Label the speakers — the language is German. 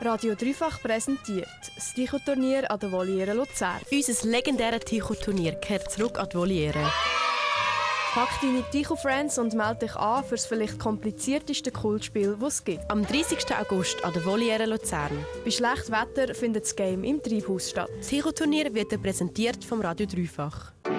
Speaker 1: Radio Dreifach präsentiert das Ticho-Turnier an der Voliere Luzern.
Speaker 2: Unser legendäres Ticho-Turnier kehrt zurück an die Voliere.
Speaker 1: Pack deine Ticho-Friends und melde dich an für das vielleicht komplizierteste Kultspiel, das es gibt.
Speaker 2: Am 30. August an der Voliere Luzern.
Speaker 1: Bei schlechtem Wetter findet das Game im Treibhaus statt.
Speaker 2: Das Ticho-Turnier wird präsentiert vom Radio Dreifach.